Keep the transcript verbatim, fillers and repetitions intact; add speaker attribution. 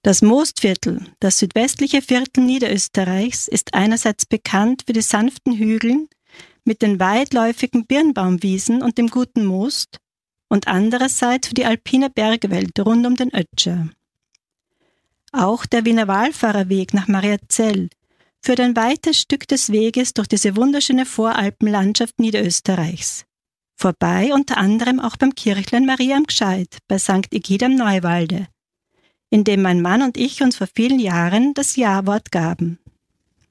Speaker 1: Das Moostviertel, das südwestliche Viertel Niederösterreichs, ist einerseits bekannt für die sanften Hügel mit den weitläufigen Birnbaumwiesen und dem guten Most und andererseits für die alpine Bergwelt rund um den Ötscher. Auch der Wiener Wallfahrerweg nach Mariazell führt ein weites Stück des Weges durch diese wunderschöne Voralpenlandschaft Niederösterreichs. Vorbei unter anderem auch beim Kirchlein Maria am Gscheid bei Sankt Egid am Neuwalde, in dem mein Mann und ich uns vor vielen Jahren das Ja-Wort gaben.